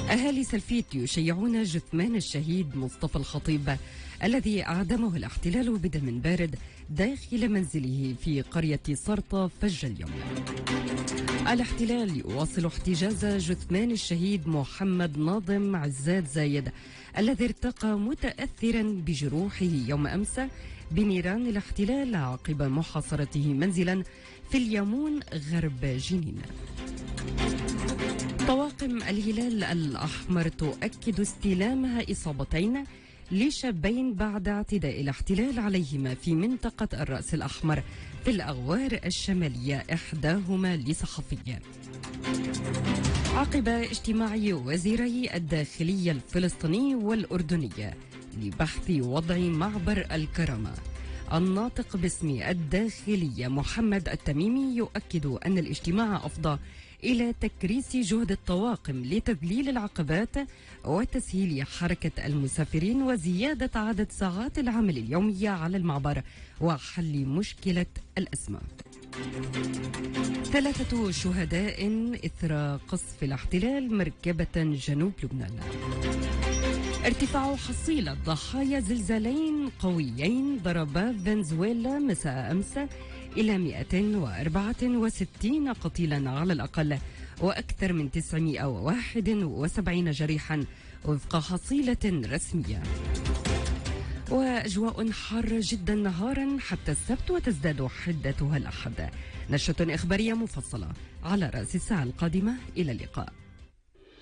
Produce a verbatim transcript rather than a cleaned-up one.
أهالي سلفيت يشيعون جثمان الشهيد مصطفى الخطيب الذي أعدمه الاحتلال بدم بارد داخل منزله في قرية سرطة فج اليوم. الاحتلال يواصل احتجاز جثمان الشهيد محمد ناظم عزاد زايد الذي ارتقى متأثرا بجروحه يوم أمس بنيران الاحتلال عقب محاصرته منزلا في اليمون غرب جنين. طواقم الهلال الأحمر تؤكد استلامها إصابتين لشابين بعد اعتداء الاحتلال عليهما في منطقة الرأس الأحمر في الأغوار الشمالية، إحداهما لصحفي. عقب اجتماع وزيري الداخلية الفلسطيني والأردني لبحث وضع معبر الكرامة، الناطق باسم الداخلية محمد التميمي يؤكد أن الاجتماع أفضى إلى تكريس جهد الطواقم لتذليل العقبات وتسهيل حركة المسافرين وزيادة عدد ساعات العمل اليومية على المعبر وحل مشكلة الأزمة. ثلاثة شهداء إثر قصف الاحتلال مركبة جنوب لبنان. ارتفاع حصيلة ضحايا زلزالين قويين ضربا فنزويلا مساء أمس إلى مئة وأربعة وستين قتيلا على الأقل وأكثر من تسعمئة وواحد وسبعين جريحا وفق حصيلة رسمية. وأجواء حارة جدا نهارا حتى السبت وتزداد حدتها الأحد. نشرة إخبارية مفصلة على رأس الساعة القادمة. إلى اللقاء.